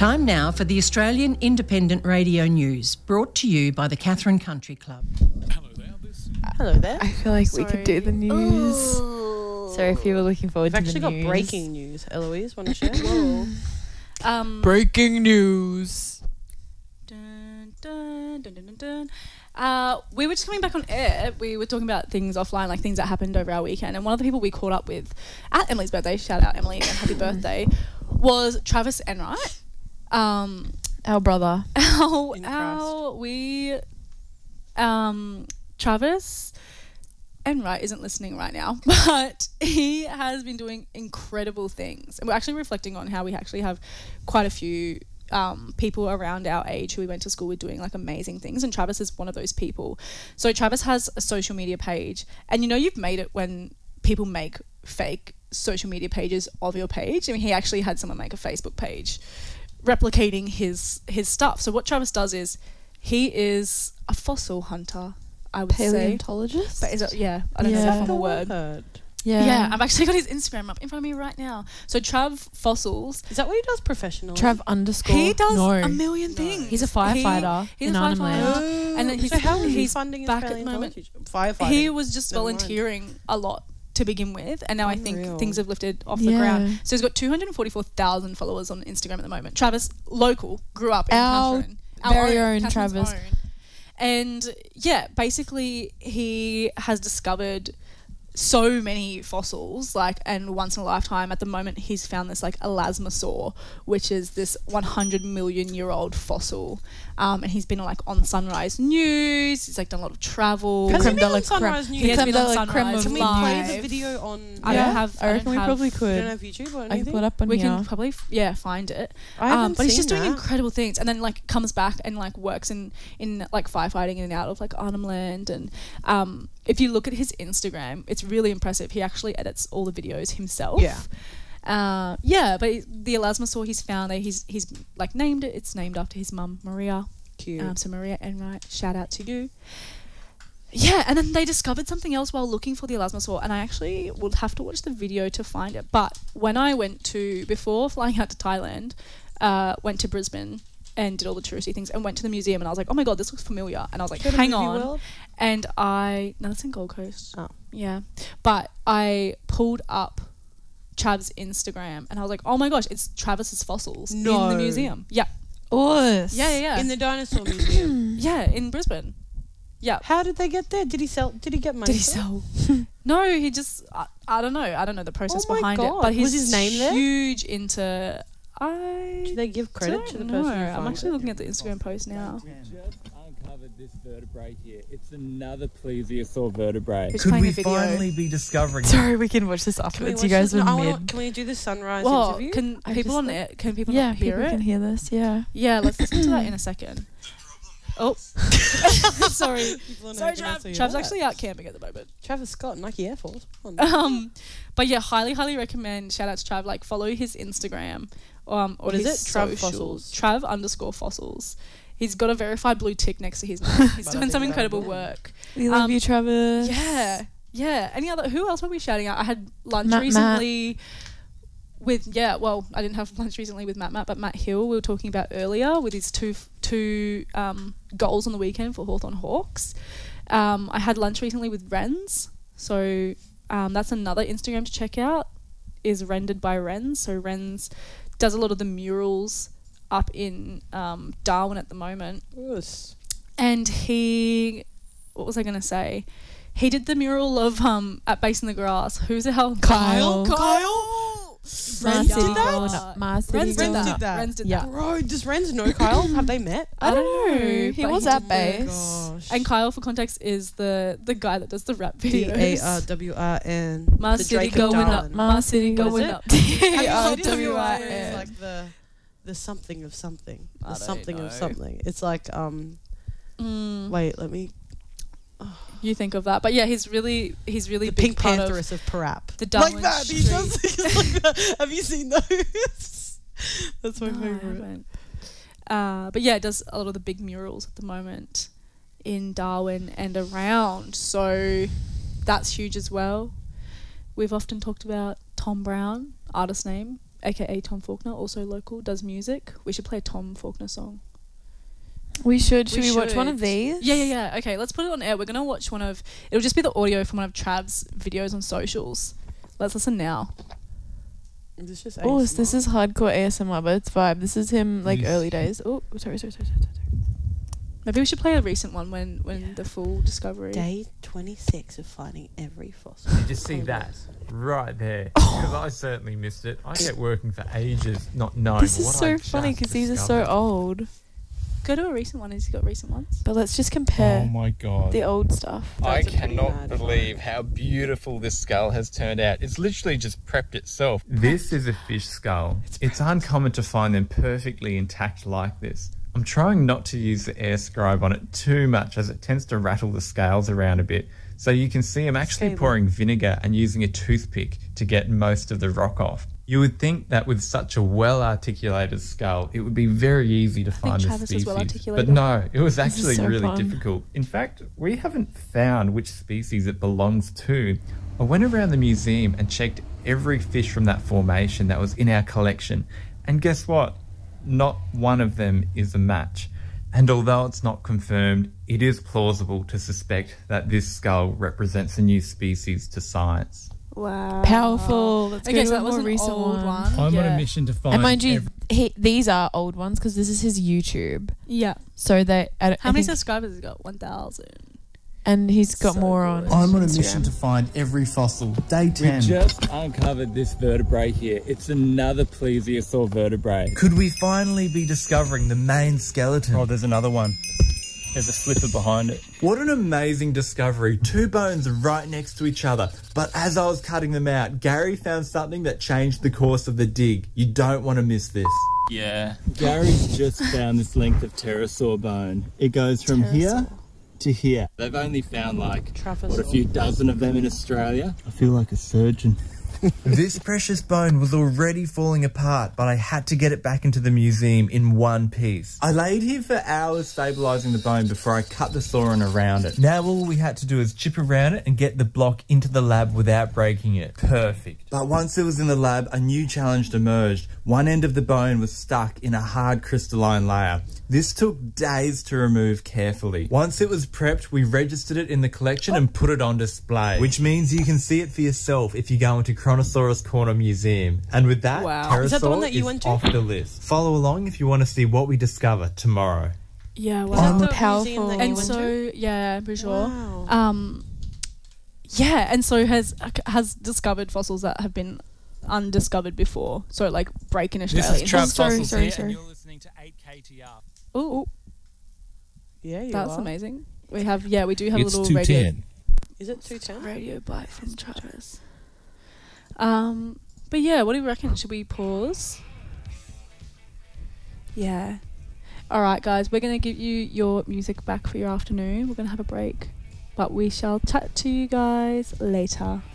Time now for the Australian Independent Radio News, brought to you by the Catherine Country Club. Hello there. I feel like we could do the news. Ooh. Sorry if you were looking forward We've to the news. actually got breaking news. Eloise, want to share? Whoa. Breaking news. Dun, dun, dun, dun, dun, dun. We were just coming back on air. We were talking about things offline, like things that happened over our weekend. And one of the people we caught up with at Emily's birthday, shout out Emily again, happy birthday, was Travis Enright. Our brother. Travis Enright isn't listening right now, but he has been doing incredible things. And we're actually reflecting on how we actually have quite a few people around our age who we went to school with doing like amazing things, and Travis is one of those people. So Travis has a social media page, and you know you've made it when people make fake social media pages of your page. I mean, he actually had someone make a Facebook page replicating his stuff. So what Travis does is he is a fossil hunter, I would say. Paleontologist? But is it, yeah, I don't know if I'm a word. Yeah, I've actually got his Instagram up in front of me right now. So Trav Fossils. Is that what he does professionally? Trav underscore. He does no. a million things. He's a firefighter He's in a Arnhem firefighter. Land. And then So how is he he's funding his back at the moment. Firefighting. He was just Never mind. volunteering a lot to begin with, and now I think Unreal. things have lifted off the ground. So he's got 244,000 followers on Instagram at the moment. Travis, local, grew up in Our Catherine. very own Catherine's Travis. own. And yeah, basically he has discovered so many fossils, like, and once in a lifetime. At the moment he's found this like elasmosaur, which is this 100 million year old fossil, and he's been like on Sunrise News. He's like done a lot of travel. Has he Creme been de la on Sunrise creme. News? He has Creme been de on la creme Sunrise of Can we play the Live. video on... I don't have. I reckon we probably You could. don't have YouTube or I can anything? pull it up on We here. can probably find it. I haven't But he's seen just doing that. incredible things, and then like comes back and like works in like firefighting in and out of like Arnhem Land. And if you look at his Instagram, it's really impressive. He actually edits all the videos himself. But the elasmosaur he's found, he's like named it. It's named after his mum, Maria. Cute. So Maria Enright, shout out to you. Yeah, and then they discovered something else while looking for the elasmosaur, and I actually would have to watch the video to find it. But when I before flying out to Thailand, went to Brisbane and did all the touristy things and went to the museum, and I was like, oh my God, this looks familiar. And I was like, hang on. World? And no, that's in Gold Coast. Oh. Yeah. But I pulled up Trav's Instagram, and I was like, oh my gosh, it's Travis's fossils in the museum. Yeah. Us. Yeah. In the dinosaur museum. Yeah, in Brisbane. Yeah. How did they get there? Did he get money? Did he sell? No, he just, I don't know. I don't know the process Oh my behind God. it. But Was his name there? Huge into, Did they give credit to the don't know. person who I'm found actually it? looking at the Instagram post now. Just uncovered this vertebrae here. It's another plesiosaur vertebrae. Who's Could playing we a video? finally be discovering Sorry, we can watch this Can we afterwards. watch You guys this? were No, mid. can we do the sunrise Well, interview? can I people just on thought- it? Can people Yeah, not hear people it? can hear this. Yeah. Yeah, let's listen to that in a second. Oh, sorry. People Sorry, cannot see Trav's that. actually out camping at the moment. Travis Scott, Nike Air Force. Come on. But yeah, highly recommend. Shout out to Trav. Like, follow his Instagram. Or is his it? Trav socials. Fossils. Trav_fossils. He's got a verified blue tick next to his name. He's doing some incredible work. We love you, Travis. Yeah. Who else were we shouting out? I had lunch Matt. recently with, I didn't have lunch recently with Matt, but Matt Hill we were talking about earlier with his two goals on the weekend for Hawthorn Hawks. I had lunch recently with Renz. So that's another Instagram to check out, is Rendered by Renz. So Renz does a lot of the murals up in Darwin at the moment. Yes. And what was I going to say? He did the mural of at Base in the Grass. Who's the hell? Kyle. Renz did that? Renz did that. that. Renz did Yeah. that. Bro, does Renz know Kyle? Have they met? I don't know. He but was did at the- base. Gosh. And Kyle, for context, is the guy that does the rap videos. DARWRN. My The city Drake of going Darwin. up. My city What is going it? up. DARWRN. It's DARWRN. like the something of something. I The don't something of know. something. It's like wait, let me. You think of that, but yeah, he's really The big Pink part of Pantheress of Parap. the Darwin Like that. He Street. does things like that. Have you seen those? That's my No, I favorite. haven't. But yeah, it does a lot of the big murals at the moment in Darwin and around. So that's huge as well. We've often talked about Tom Brown, artist name. aka Tom Faulkner, also local, does music. We should play a Tom Faulkner song. We should. Should We we watch one should. of these? Yeah. Okay, let's put it on air. We're gonna watch one of. It'll just be the audio from one of Trav's videos on socials. Let's listen now. Is this just Oh, this ASMR? is hardcore ASMR, but it's vibe. This is him like Yes. early days. Oh, sorry. Maybe we should play a recent one when the full discovery. Day 26 of finding every fossil. Did you see that right there? Because I certainly missed it. I kept working for ages not knowing This is what so I funny just because these are so discovered. old. Go to a recent one. Has he got recent ones? But let's just compare Oh my god. the old stuff. I That's a pretty cannot bad believe how beautiful this skull has turned out. It's literally just prepped itself. This is a fish skull. It's uncommon to find them perfectly intact like this. I'm trying not to use the air scribe on it too much as it tends to rattle the scales around a bit. So you can see I'm actually Stable. pouring vinegar and using a toothpick to get most of the rock off. You would think that with such a well-articulated skull, it would be very easy to find the Travis is species. well-articulated. But no, it was This is actually so really fun. difficult. In fact, we haven't found which species it belongs to. I went around the museum and checked every fish from that formation that was in our collection. And guess what? Not one of them is a match. And although it's not confirmed, it is plausible to suspect that this skull represents a new species to science. Wow. Powerful. Let's Okay, go to so a that was more an recent old one. I'm on Yeah. a mission to find. And mind you, these are old ones because this is his YouTube. Yeah. So they. How many subscribers has he got? 1,000. And he's got So more good. on. I'm on a Instagram. mission to find every fossil. Day We 10. just uncovered this vertebrae here. It's another plesiosaur vertebrae. Could we finally be discovering the main skeleton? Oh, there's another one. There's a flipper behind it. What an amazing discovery. Two bones right next to each other. But as I was cutting them out, Gary found something that changed the course of the dig. You don't want to miss this. Yeah. Gary's just found this length of pterosaur bone. It goes from here to here. They've only found like, what, a few dozen of them in Australia. I feel like a surgeon. This precious bone was already falling apart, but I had to get it back into the museum in one piece. I laid here for hours stabilising the bone before I cut the sawing around it. Now all we had to do is chip around it and get the block into the lab without breaking it. Perfect. But once it was in the lab, a new challenge emerged. One end of the bone was stuck in a hard crystalline layer. This took days to remove carefully. Once it was prepped, we registered it in the collection and put it on display, which means you can see it for yourself if you go into Kronosaurus Corner Museum. And with that, Wow. Pterosaur Is that the one that you went to? off the list. Follow along if you want to see what we discover tomorrow. Yeah, Is wow. that I'm the powerful. museum that you And went so, to? yeah, I'm pretty sure. Wow. Yeah, and so has discovered fossils that have been undiscovered before. So like break in Australia. is Trav Fossils here, sorry. and you're listening to 8KTR. Ooh, Yeah, you that's are. amazing. We have we do have It's a little radio 210. Is it 210? radio bite from Travis. But yeah, what do you reckon? Should we pause? Yeah. All right, guys, we're gonna give you your music back for your afternoon. We're gonna have a break, but we shall chat to you guys later.